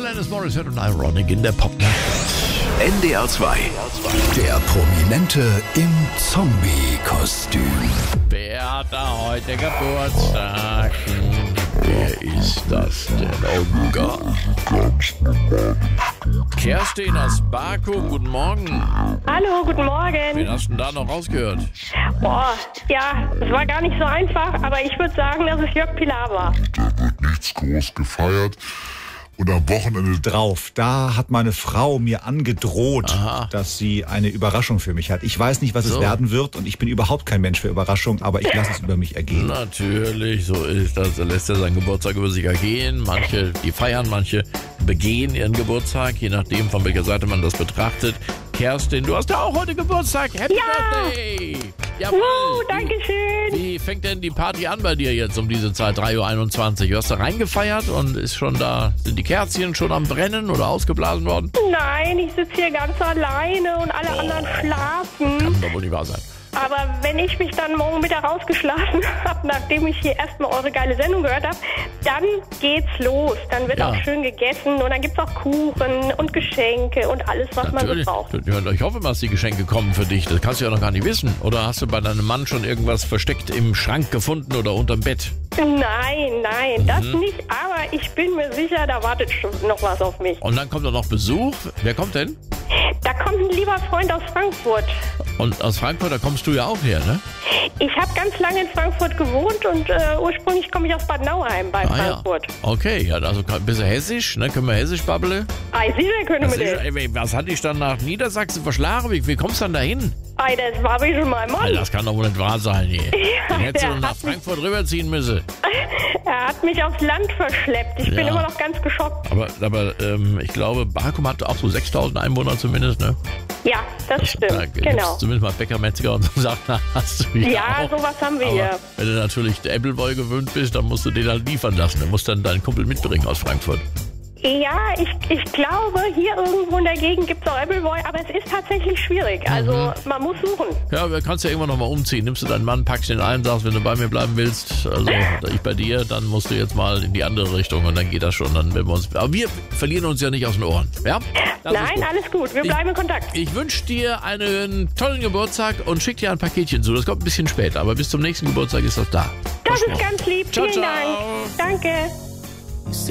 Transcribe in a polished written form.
Alanis Morissette und Ironic in der Popnacht. NDR 2. Der Prominente im Zombie-Kostüm. Wer hat da heute Geburtstag? Wer ist das denn? Oh Gott. Kerstin aus Baku, guten Morgen. Hallo, guten Wen Morgen. hast du denn da noch rausgehört? Boah, ja, es war gar nicht so einfach, aber ich würde sagen, dass es Jörg Pilawa war. Da wird nichts groß gefeiert. Und am Wochenende drauf. Da hat meine Frau mir angedroht, dass sie eine Überraschung für mich hat. Ich weiß nicht, was es werden wird und ich bin überhaupt kein Mensch für Überraschungen, aber ich lasse es über mich ergehen. Natürlich, so ist das. Er lässt ja seinen Geburtstag über sich ergehen. Manche, die feiern, manche begehen ihren Geburtstag, je nachdem, von welcher Seite man das betrachtet. Kerstin, du hast ja auch heute Geburtstag. Happy Birthday! Jawohl. Danke schön. Wie fängt denn die Party an bei dir jetzt um diese Zeit, 3:21 Uhr? Du hast da reingefeiert und ist schon da, sind die Kerzchen schon am Brennen oder ausgeblasen worden? Nein, ich sitze hier ganz alleine und alle anderen schlafen. Kann doch wohl nicht wahr sein. Aber wenn ich mich dann morgen Mittag rausgeschlafen habe, nachdem ich hier erstmal eure geile Sendung gehört habe, dann geht's los. Dann wird auch schön gegessen und dann gibt's auch Kuchen und Geschenke und alles, was man so braucht. Ja, ich hoffe mal, dass die Geschenke kommen für dich. Das kannst du ja noch gar nicht wissen. Oder hast du bei deinem Mann schon irgendwas versteckt im Schrank gefunden oder unterm Bett? Nein, das nicht. Aber ich bin mir sicher, da wartet schon noch was auf mich. Und dann kommt doch noch Besuch. Wer kommt denn? Da kommt ein lieber Freund aus Frankfurt. Und aus Frankfurt, da kommst du ja auch her, ne? Ich habe ganz lange in Frankfurt gewohnt und ursprünglich komme ich aus Bad Nauheim bei Frankfurt. Ja. Okay, ja, also ein bisschen hessisch, ne? Können wir hessisch babbeln? Sicher können wir das. Was hat dich dann nach Niedersachsen verschlagen? Wie kommst du dann dahin? Das war wie schon mein Mann. Das kann doch wohl nicht wahr sein hier. Ja, Den hättest du nach Frankfurt rüberziehen müssen. Er hat mich aufs Land verschleppt. Ich bin immer noch ganz geschockt. Aber ich glaube, Bakum hat auch so 6.000 Einwohner zumindest, ne? Ja, das stimmt, genau. Zumindest mal Bäcker, Metzger und so sagt, na, hast du ja, auch. sowas haben wir aber hier. Wenn du natürlich der Appleboy gewöhnt bist, dann musst du den halt liefern lassen. Du musst dann deinen Kumpel mitbringen aus Frankfurt. Ja, ich glaube, hier irgendwo in der Gegend gibt es auch Appleboy, aber es ist tatsächlich schwierig. Also man muss suchen. Ja, du kannst ja irgendwann nochmal umziehen. Nimmst du deinen Mann, packst ihn ein, sagst, wenn du bei mir bleiben willst, also ich bei dir, dann musst du jetzt mal in die andere Richtung und dann geht das schon. Dann, wenn wir uns, aber wir verlieren uns ja nicht aus den Ohren. Ja? Nein, alles gut. Wir bleiben in Kontakt. Ich wünsche dir einen tollen Geburtstag und schick dir ein Paketchen zu. Das kommt ein bisschen später, aber bis zum nächsten Geburtstag ist das da. Das ist ganz lieb. Ciao, Vielen ciao. Dank. Danke.